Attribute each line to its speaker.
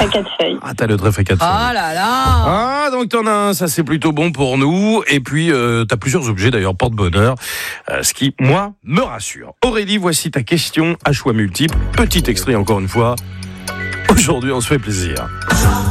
Speaker 1: à 4 feuilles.
Speaker 2: Ah, t'as le trèfle à 4 feuilles.
Speaker 3: Ah là là.
Speaker 2: Ah, donc t'en as un, ça c'est plutôt bon pour nous. Et puis, t'as plusieurs objets d'ailleurs, porte-bonheur, ce qui, moi, me rassure. Aurélie, voici ta question à choix multiple. Petit extrait encore une fois. Aujourd'hui, on se fait plaisir.